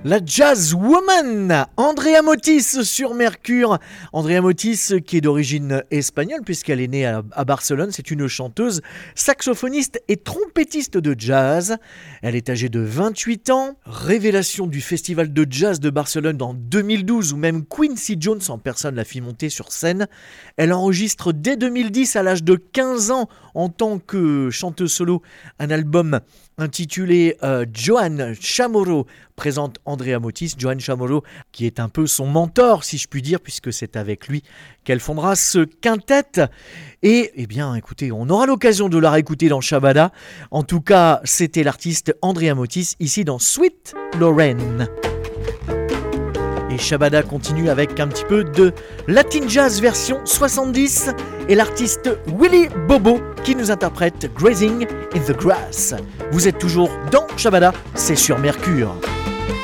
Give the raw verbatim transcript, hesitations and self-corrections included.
La jazz woman, Andrea Motis sur Mercure. Andrea Motis qui est d'origine espagnole puisqu'elle est née à, à Barcelone. C'est une chanteuse, saxophoniste et trompettiste de jazz. Elle est âgée de vingt-huit ans. Révélation du Festival de jazz de Barcelone en deux mille douze où même Quincy Jones en personne l'a fit monter sur scène. Elle enregistre dès deux mille dix à l'âge de quinze ans en tant que chanteuse solo un album intitulé euh, Joan Chamorro présente Andrea Motis. Joan Chamorro qui est un peu son mentor si je puis dire puisque c'est avec lui qu'elle fondera ce quintet. Et eh bien écoutez, on aura l'occasion de la réécouter dans Shabada. En tout cas c'était l'artiste Andrea Motis ici dans Sweet Lorraine. Et Shabada continue avec un petit peu de Latin Jazz version soixante-dix et l'artiste Willy Bobo qui nous interprète Grazing in the Grass. Vous êtes toujours dans Shabada, c'est sur Mercure.